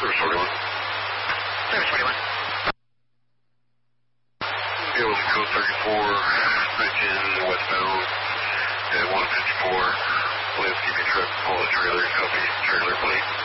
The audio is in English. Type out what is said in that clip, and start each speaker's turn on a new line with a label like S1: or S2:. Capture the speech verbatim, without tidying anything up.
S1: Service forty-one.
S2: Service forty-one.
S1: It was code thirty-four, nineteen westbound at one fifty-four. Landscaping truck, pull a trailer, copy, trailer plate.